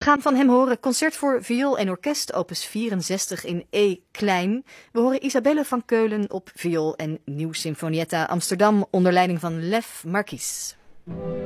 gaan van hem horen concert voor viool en orkest, opus 64 in E klein. We horen Isabelle van Keulen op viool en Nieuw Sinfonietta Amsterdam onder leiding van Lef Marquis.